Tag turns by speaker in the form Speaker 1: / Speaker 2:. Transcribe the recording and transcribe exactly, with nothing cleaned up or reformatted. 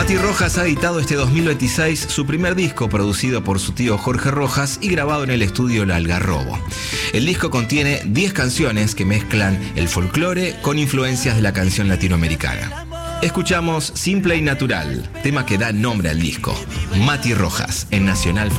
Speaker 1: Mati Rojas ha editado este dos mil veintiséis su primer disco producido por su tío Jorge Rojas y grabado en el estudio El Algarrobo. El disco contiene diez canciones que mezclan el folclore con influencias de la canción latinoamericana. Escuchamos Simple y Natural, tema que da nombre al disco. Mati Rojas en Nacional